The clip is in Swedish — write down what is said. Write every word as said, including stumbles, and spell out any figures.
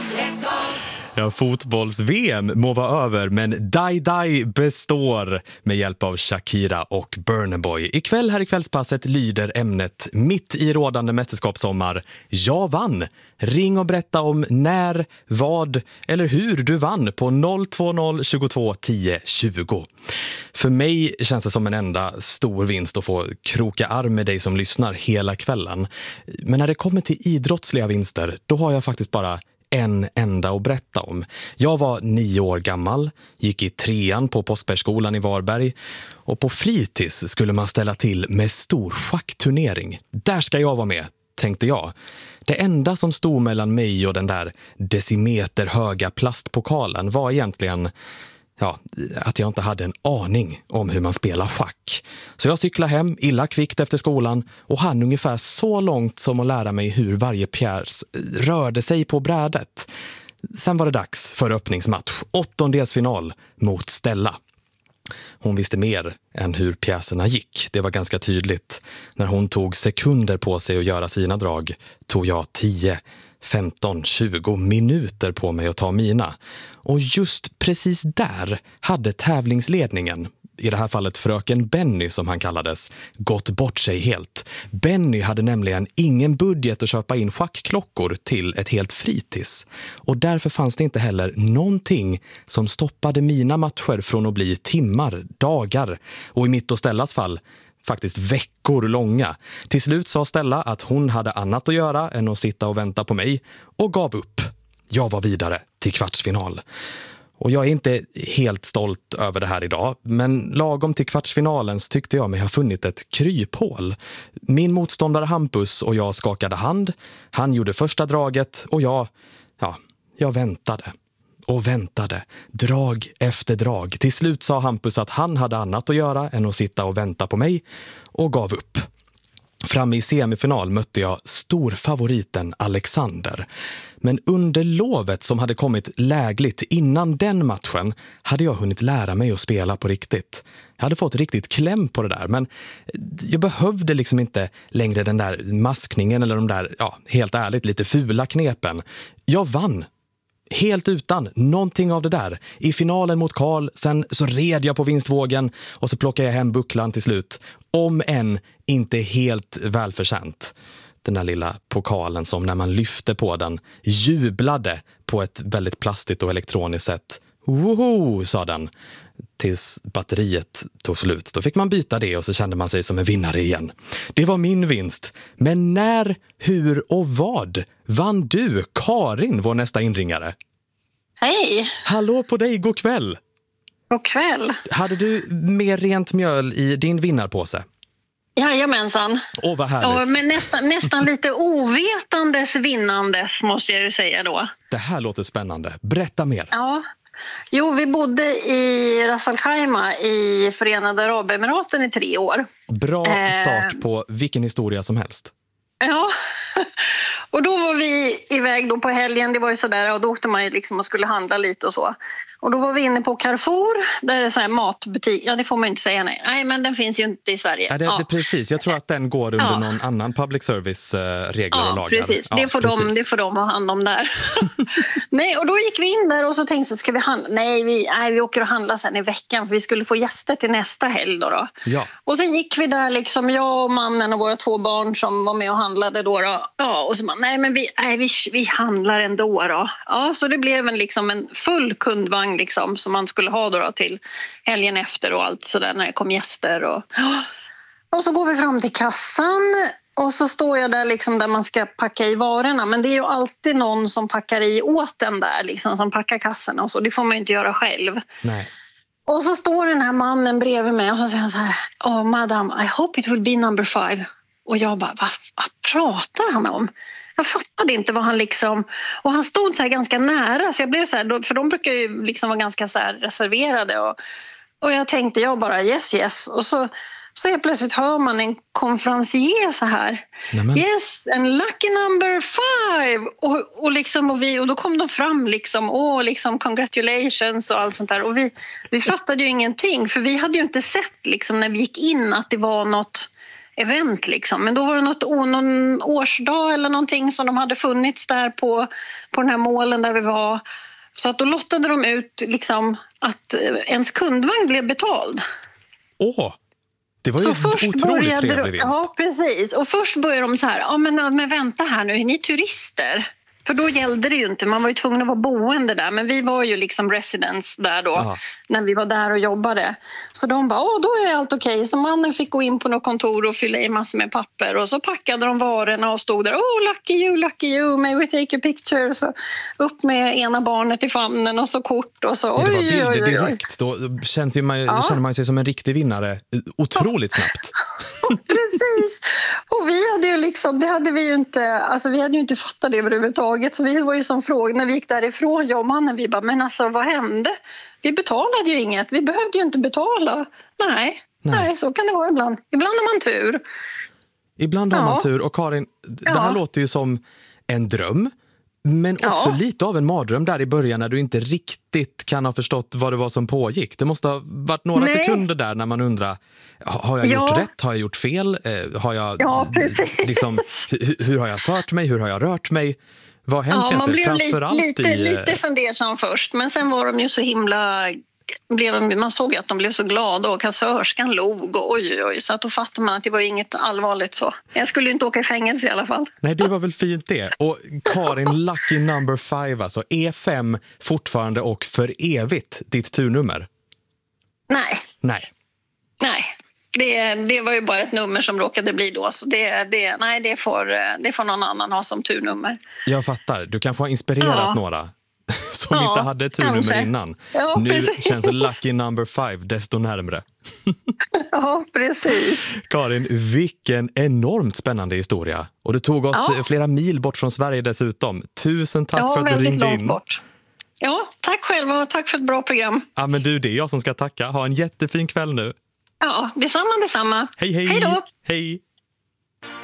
Let's go! Ja, fotbolls-V M må vara över, men Die Die består med hjälp av Shakira och Burna Boy. Ikväll här i kvällspasset lyder ämnet mitt i rådande mästerskapssommar. Jag vann! Ring och berätta om när, vad eller hur du vann på noll två noll tjugotvå tio tjugo. För mig känns det som en enda stor vinst att få kroka arm med dig som lyssnar hela kvällen. Men när det kommer till idrottsliga vinster, då har jag faktiskt bara en enda att berätta om. Jag var nio år gammal, gick i trean på Påskbergsskolan i Varberg och på fritids skulle man ställa till med stor schackturnering. Där ska jag vara med, tänkte jag. Det enda som stod mellan mig och den där decimeter höga plastpokalen var egentligen ja, att jag inte hade en aning om hur man spelar schack. Så jag cyklade hem illa kvickt efter skolan och hann ungefär så långt som att lära mig hur varje pjäs rörde sig på brädet. Sen var det dags för öppningsmatch, åttondelsfinal mot Stella. Hon visste mer än hur pjäserna gick. Det var ganska tydligt. När hon tog sekunder på sig att göra sina drag tog jag tio, femton, tjugo minuter på mig att ta mina. Och just precis där hade tävlingsledningen, i det här fallet fröken Benny som han kallades, gått bort sig helt. Benny hade nämligen ingen budget att köpa in schackklockor till ett helt fritids. Och därför fanns det inte heller någonting som stoppade mina matcher från att bli timmar, dagar och i mitt och Stellas fall faktiskt veckor långa. Till slut sa Stella att hon hade annat att göra än att sitta och vänta på mig och gav upp. Jag var vidare till kvartsfinal. Och jag är inte helt stolt över det här idag, men lagom till kvartsfinalen så tyckte jag mig ha funnit ett kryphål. Min motståndare Hampus och jag skakade hand. Han gjorde första draget och jag, ja, jag väntade. Och väntade, drag efter drag. Till slut sa Hampus att han hade annat att göra än att sitta och vänta på mig och gav upp. Framme i semifinal mötte jag storfavoriten Alexander. Men under lovet som hade kommit lägligt innan den matchen hade jag hunnit lära mig att spela på riktigt. Jag hade fått riktigt kläm på det där, men jag behövde liksom inte längre den där maskningen eller de där, ja, helt ärligt, lite fula knepen. Jag vann. Helt utan någonting av det där. I finalen mot Karl, sen så red jag på vinstvågen och så plockade jag hem bucklan till slut. Om än inte helt välförtjänt. Den där lilla pokalen som när man lyfte på den jublade på ett väldigt plastigt och elektroniskt sätt. Woho, sa den. Tills batteriet tog slut. Då fick man byta det och så kände man sig som en vinnare igen. Det var min vinst. Men när, hur och vad vann du, Karin, vår nästa inringare? Hej! Hallå på dig, god kväll! God kväll! Hade du mer rent mjöl i din vinnarpåse? Jajamensan. Åh, vad härligt. Ja, men nästan, nästan lite ovetandes vinnandes måste jag ju säga då. Det här låter spännande. Berätta mer. Ja. Jo, vi bodde i Ras Al Khaimah i Förenade Arabemiraten i tre år. Bra start på vilken historia som helst. Ja, och då var vi iväg då på helgen, det var ju sådär, och då åkte man ju liksom och skulle handla lite och så. Och då var vi inne på Carrefour, där är det så här matbutik, ja det får man ju inte säga nej, nej men den finns ju inte i Sverige. Ja, det, ja. det, precis, jag tror att den går under ja. någon annan public service-regler ja, och lagar. Precis. Ja, det får precis. De, det får de ha hand om där. Nej, och då gick vi in där och så tänkte jag, ska vi handla? Nej, vi, nej, vi åker och handlar sen i veckan för vi skulle få gäster till nästa helg då. då. Ja. Och sen gick vi där liksom, jag och mannen och våra två barn som var med och handlade då. då. Ja, och så man, nej men vi, nej, vi, vi handlar ändå då. Ja, så det blev en, liksom en full kundvagn liksom, som man skulle ha då, då till helgen efter och allt sådär när det kom gäster. Och, och så går vi fram till kassan och så står jag där liksom där man ska packa i varorna. Men det är ju alltid någon som packar i åt den där liksom, som packar kassorna och så. Det får man ju inte göra själv. Nej. Och så står den här mannen bredvid mig och så säger han så här: oh madam, I hope it will be number five. Och jag bara, vad, vad pratar han om? Jag fattade inte vad han liksom... Och han stod så här ganska nära. Så jag blev så här, för de brukar ju liksom vara ganska så här reserverade. Och, och jag tänkte, jag bara yes, yes. Och så, så helt plötsligt hör man en konferencier så här. Nämen. Yes, and lucky number five. Och, och, liksom, och, vi, och då kom de fram liksom, åh, liksom congratulations och allt sånt där. Och vi, vi fattade ju ingenting. För vi hade ju inte sett liksom, när vi gick in att det var något... event liksom. Men då var det något, någon årsdag eller någonting som de hade funnits där på, på den här målen där vi var. Så att då lottade de ut liksom att ens kundvagn blev betald. Åh, det var ju så en otroligt trevlig vinst. Ja, precis. Och först började de så här, ja men, men vänta här nu, är ni turister? För då gällde det ju inte, man var ju tvungen att vara boende där. Men vi var ju liksom residents där då, Aha. när vi var där och jobbade. Så de bara, åh då är allt okej. Okay. Så mannen fick gå in på något kontor och fylla i massor med papper. Och så packade de varorna och stod där, åh lucky you, lucky you, may we take a picture. Så upp med ena barnet i famnen och så kort och så. Oj, det var bilder oj, oj, oj. direkt, då känns ju man, ja. känner man sig som en riktig vinnare otroligt snabbt. Precis. Och vi hade ju liksom, det hade vi ju inte, alltså vi hade ju inte fattat det överhuvudtaget. Så vi var ju som fråga, när vi gick därifrån, jag och mannen, vi bara, men alltså vad hände? Vi betalade ju inget, vi behövde ju inte betala. Nej, nej, nej så kan det vara ibland. Ibland har man tur. Ibland har ja. man tur. Och Karin, det här ja. låter ju som en dröm. Men också ja. lite av en mardröm där i början när du inte riktigt kan ha förstått vad det var som pågick. Det måste ha varit några Nej. sekunder där när man undrar, har jag gjort ja. rätt? Har jag gjort fel? Eh, har jag, ja, precis. Liksom, hur, hur har jag fört mig? Hur har jag rört mig? Vad har hänt ja, man blev Framförallt lite, i... lite fundersam först. Men sen var de ju så himla... Blev de, man såg att de blev så glada och kassörskan log och oj, oj, så att då fattade man att det var inget allvarligt så. Jag skulle inte åka i fängelse i alla fall. Nej, det var väl fint det. Och Karin, lucky number five, alltså E fem fortfarande och för evigt ditt turnummer? Nej. Nej. Nej. Det, det var ju bara ett nummer som råkade bli då. Så det, det, nej, det får, det får någon annan ha som turnummer. Jag fattar. Du kanske har inspirerat ja. några som ja, inte hade ett turnummer kanske. innan. Ja, nu precis. Känns lucky number five desto närmare. Ja, precis. Karin, vilken enormt spännande historia. Och du tog oss ja. flera mil bort från Sverige dessutom. Tusen tack ja, för att du ringde in. Bort. Ja, tack själv och tack för ett bra program. Ja, men du, det är jag som ska tacka. Ha en jättefin kväll nu. Ja, detsamma, detsamma. Hej, hej. Hej då. Hej.